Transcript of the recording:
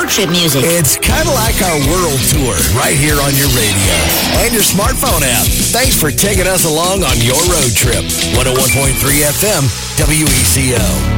road trip music. It's kind of like our world tour right here on your radio and your smartphone app. Thanks for taking us along on your road trip. 101.3 FM, WECO.